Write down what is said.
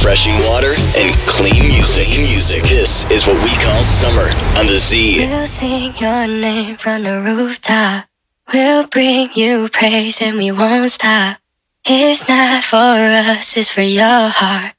refreshing water, and clean music. This is what we call summer on the Z. We'll sing your name from the rooftop. We'll bring you praise and we won't stop. It's not for us, it's for your heart.